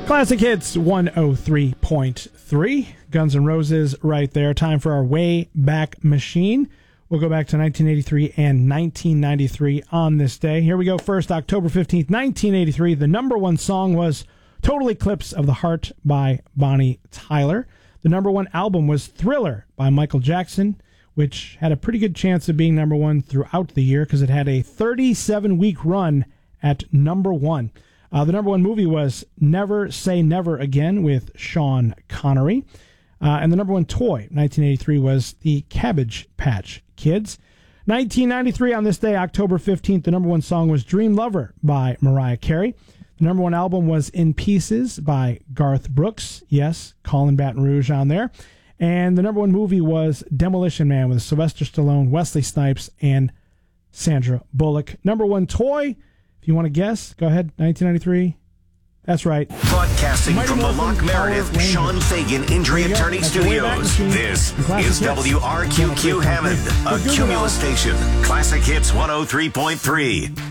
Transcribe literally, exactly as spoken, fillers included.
Classic Hits one oh three point three. Guns N' Roses right there. Time for our Way Back Machine. We'll go back to nineteen eighty-three and nineteen ninety-three on this day. Here we go. First, October fifteenth, nineteen eighty-three. The number one song was Total Eclipse of the Heart by Bonnie Tyler. The number one album was Thriller by Michael Jackson, which had a pretty good chance of being number one throughout the year because it had a thirty-seven week run at number one. Uh, the number one movie was Never Say Never Again with Sean Connery. Uh, and the number one toy, nineteen eighty-three, was the Cabbage Patch Kids. nineteen ninety-three, on this day, October fifteenth, the number one song was Dream Lover by Mariah Carey. The number one album was In Pieces by Garth Brooks. Yes, Colin Baton Rouge on there. And the number one movie was Demolition Man with Sylvester Stallone, Wesley Snipes, and Sandra Bullock. Number one toy, if you want to guess, go ahead, nineteen ninety-three. That's right. Broadcasting Mighty from the Lock Meredith Sean Fagan Injury Attorney Studios. This is W R Q Q Hammond, a Cumulus station. Classic Hits one oh three point three.